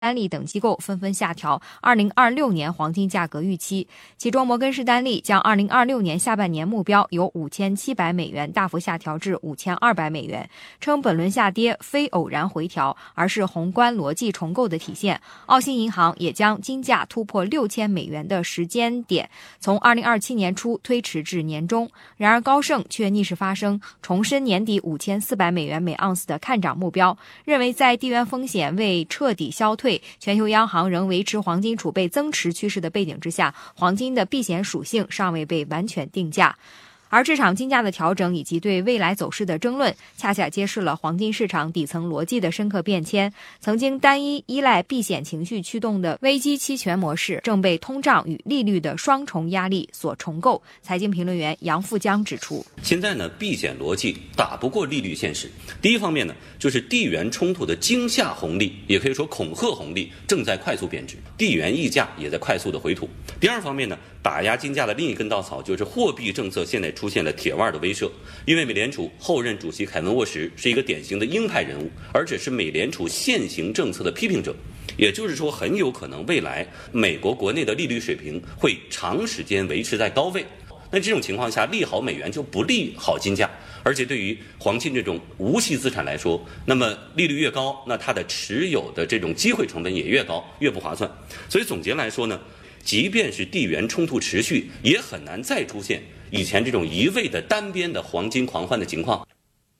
丹利等机构纷纷下调2026年黄金价格预期，其中摩根士丹利将2026年下半年目标由5700美元大幅下调至5200美元，称本轮下跌非偶然回调，而是宏观逻辑重构的体现。澳新银行也将金价突破6000美元的时间点从2027年初推迟至年中，然而高盛却逆势发声，重申年底5400美元每盎司的看涨目标，认为在地缘风险未彻底消退，全球央行仍维持黄金储备增持趋势的背景之下，黄金的避险属性尚未被完全定价。而这场金价的调整以及对未来走势的争论，恰恰揭示了黄金市场底层逻辑的深刻变迁。曾经单一依赖避险情绪驱动的危机期权模式，正被通胀与利率的双重压力所重构。财经评论员杨富江指出， 现在呢，避险逻辑打不过利率现实。第一方面呢，就是地缘冲突的惊吓红利，也可以说恐吓红利正在快速贬值，地缘溢价也在快速的回吐。第二方面呢，打压金价的另一根稻草就是货币政策现在出现了铁腕的威慑，因为美联储后任主席凯文沃什是一个典型的鹰派人物，而且是美联储现行政策的批评者，也就是说很有可能未来美国国内的利率水平会长时间维持在高位。那这种情况下，利好美元就不利好金价，而且对于黄金这种无息资产来说，那么利率越高，那它的持有的这种机会成本也越高，越不划算。所以总结来说呢，即便是地缘冲突持续，也很难再出现以前这种一味的单边的黄金狂欢的情况。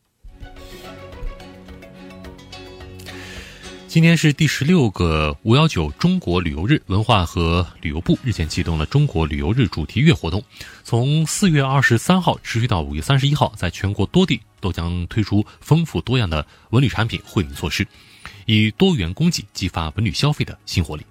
今天是第16个519中国旅游日，文化和旅游部日前启动了中国旅游日主题月活动，从4月23号持续到5月31号，在全国多地都将推出丰富多样的文旅产品惠民措施，以多元供给激发文旅消费的新活力。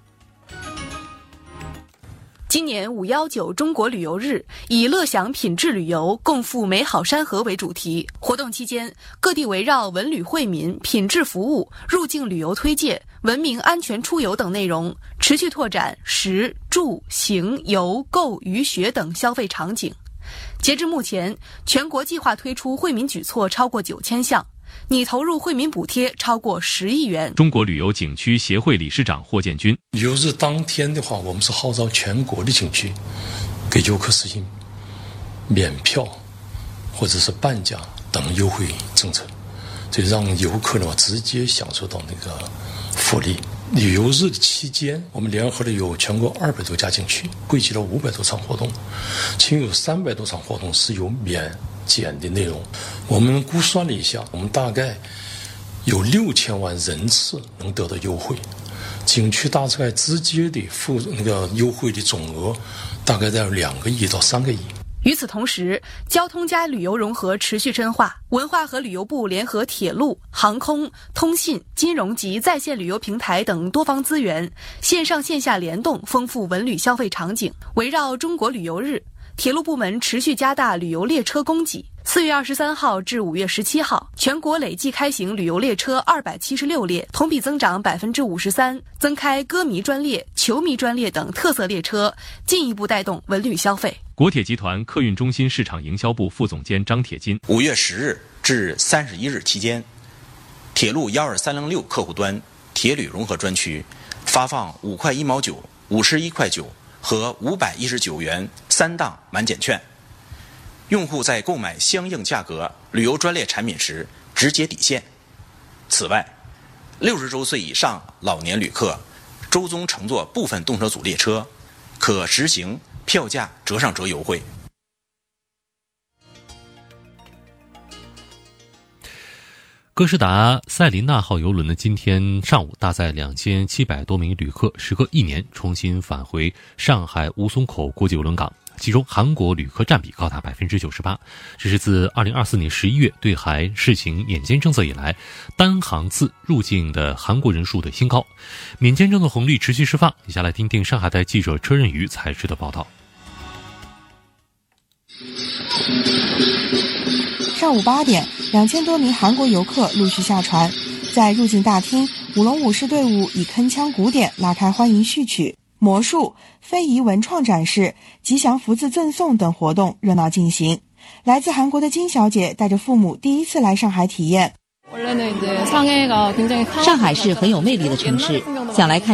今年519中国旅游日以乐享品质旅游，共赴美好山河为主题。活动期间，各地围绕文旅惠民、品质服务、入境旅游推介、文明安全出游等内容，持续拓展食、住、行、游、购、娱、学等消费场景。截至目前，全国计划推出惠民举措超过9000项，拟投入惠民补贴超过10亿元。 中国旅游景区协会理事长霍建军， 旅游日当天的话，我们是号召全国的景区给游客实行免票或者是半价等优惠政策，所以让游客呢直接享受到那个福利。旅游日的期间，我们联合了有全国200多家景区，汇集了500多场活动，其中有300多场活动是有免检的内容。我们估算了一下，我们大概有6000万人次能得到优惠，景区大概直接的付那个优惠的总额大概在2个亿到3个亿。 与此同时，交通加旅游融合持续深化，文化和旅游部联合铁路、航空、通信、金融及在线旅游平台等多方资源，线上线下联动，丰富文旅消费场景。围绕中国旅游日，铁路部门持续加大旅游列车供给。4月23号至5月17号，全国累计开行旅游列车276列，同比增长53%，增开歌迷专列、球迷专列等特色列车，进一步带动文旅消费。 国铁集团客运中心市场营销部副总监张铁金 ，5月10日至31日期间，铁路12306客户端铁旅融合专区发放5块1毛9、51块9和519元3档满减券，用户在购买相应价格旅游专列产品时直接抵现。此外，60周岁以上老年旅客周中乘坐部分动车组列车，可实行票价折上折优惠。 哥斯达塞琳娜号邮轮呢，今天上午搭载2700多名旅客，时隔1年重新返回上海吴淞口国际邮轮港，其中韩国旅客占比高达98%，这是自2024年11月对韩试行免签政策以来单航次入境的韩国人数的新高。免签政策红利持续释放，接下来听听上海台记者车任宇采制的报道。 上午8点，2000多名韩国游客陆续下船，在入境大厅，舞龙舞狮队伍以铿锵鼓点拉开欢迎序曲，魔术、非遗文创展示、吉祥福字赠送等活动热闹进行。来自韩国的金小姐带着父母第一次来上海体验。 上海是很有魅力的城市， 想来看